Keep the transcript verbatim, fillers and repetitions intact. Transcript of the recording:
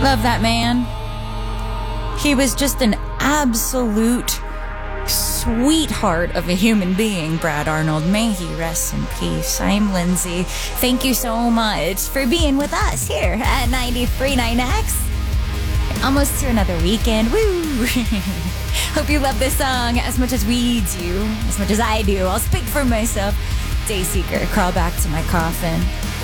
Love that man. He was just an absolute sweetheart of a human being, Brad Arnold. May he rest in peace. I'm Lindsay. Thank you so much for being with us here at ninety-three point nine X. Almost to another weekend. Woo! Hope you love this song as much as we do, as much as I do. I'll speak for myself. Dayseeker, crawl back to my coffin.